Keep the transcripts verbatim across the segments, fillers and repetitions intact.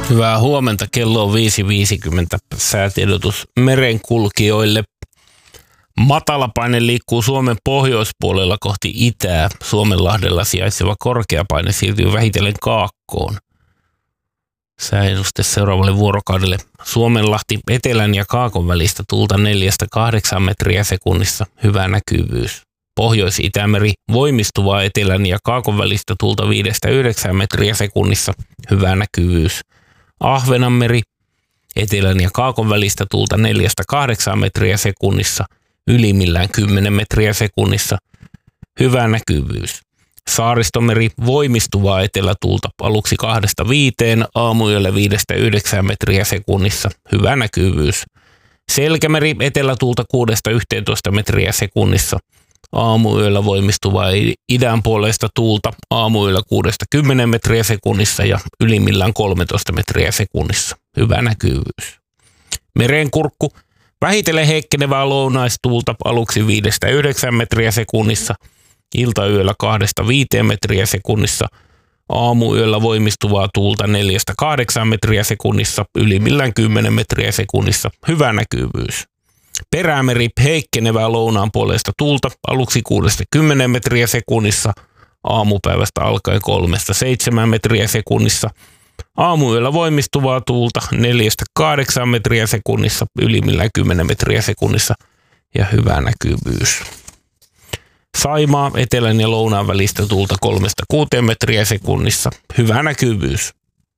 Hyvää huomenta, kello on viisi viisikymmentä. Säätiedotus merenkulkijoille. Matalapaine liikkuu Suomen pohjoispuolella kohti itää. Suomenlahdella sijaitseva korkeapaine siirtyy vähitellen kaakkoon. Sääennuste seuraavalle vuorokaudelle. Suomenlahti etelän ja kaakon välistä tuulta neljästä kahdeksaan metriä sekunnissa. Hyvä näkyvyys. Pohjois-Itämeri voimistuvaa etelän ja kaakon välistä tuulta viidestä yhdeksään metriä sekunnissa. Hyvä näkyvyys. Ahvenanmeri etelän ja kaakon välistä tuulta neljästä kahdeksaan metriä sekunnissa. Ylimmillään kymmenen metriä sekunnissa. Hyvä näkyvyys. Saaristomeri voimistuvaa etelätuulta aluksi kahdesta viiteen, aamuyöllä viidestä yhdeksään metriä sekunnissa. Hyvä näkyvyys. Selkämeri etelätuulta kuudesta yhteentoista metriä sekunnissa. Aamuyöllä voimistuvaa idän puoleista tuulta aamuyöllä kuudesta kymmeneen metriä sekunnissa ja ylimmillään kolmetoista metriä sekunnissa. Hyvä näkyvyys. Merenkurkku vähitellen heikkenevää lounaistuulta aluksi viidestä yhdeksään metriä sekunnissa. Iltayöllä kahdesta viiteen metriä sekunnissa. Aamuyöllä voimistuvaa tuulta neljästä kahdeksaan metriä sekunnissa. Ylimmillään kymmenen metriä sekunnissa. Hyvä näkyvyys. Perämeri heikkenevää lounaan puolesta tuulta aluksi kuudesta kymmeneen metriä sekunnissa. Aamupäivästä alkaen kolmesta seitsemään metriä sekunnissa. Aamuyöllä voimistuvaa tuulta neljästä kahdeksaan metriä sekunnissa. Ylimmillään kymmenen metriä sekunnissa. Ja hyvä näkyvyys. Saimaa etelän ja lounaan välistä tuulta kolmesta kuuteen metriä sekunnissa. Hyvä näkyvyys.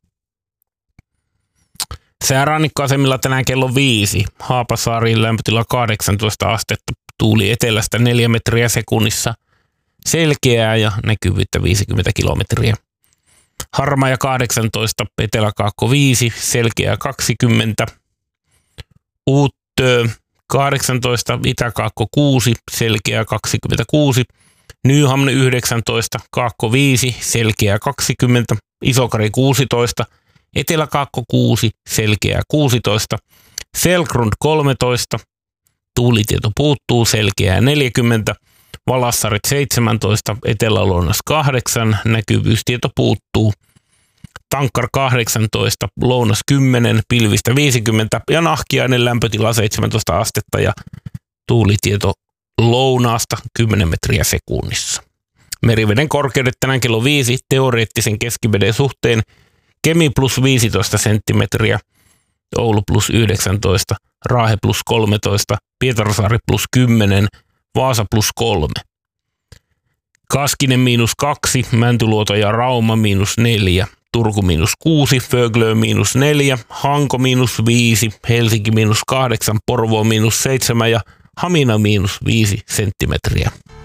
Säärannikkoasemilla tänään kello viisi. Haapasaariin lämpötila kahdeksantoista astetta. Tuuli etelästä neljä metriä sekunnissa. Selkeää ja näkyvyyttä viisikymmentä kilometriä. Harmaja kahdeksantoista, Etelä-Kaakko viisi, selkeää kaksikymmentä. Uuttöö kahdeksantoista, Itä-Kaakko kuusi, selkeää kaksikymmentäkuusi. Nyhamne yhdeksäntoista, Kaakko viisi, selkeää kaksikymmentä. Isokari kuusitoista, Etelä-Kaakko kuusi, selkeää kuusitoista. Selkrund kolmetoista, tuulitieto puuttuu, selkeää neljäkymmentä. Valassaret seitsemäntoista, Etelä-Lounas kahdeksan, näkyvyystieto puuttuu. Tankkar kahdeksantoista, Lounas kymmenen, pilvistä viisikymmentä ja Nahkiainen lämpötila seitsemäntoista astetta ja tuulitieto lounaasta kymmenen metriä sekunnissa. Meriveden korkeudet tänään kello viisi teoreettisen keskiveden suhteen. Kemi plus viisitoista senttimetriä, Oulu plus yhdeksäntoista, Raahe plus kolmetoista, Pietarsaari plus kymmenen, Vaasa plus kolme. Kaskinen miinus kaksi, Mäntyluoto ja Rauma miinus neljä, Turku miinus kuusi, Föglö miinus neljä, Hanko miinus viisi, Helsinki miinus kahdeksan, Porvoo miinus seitsemän ja Hamina miinus viisi senttimetriä.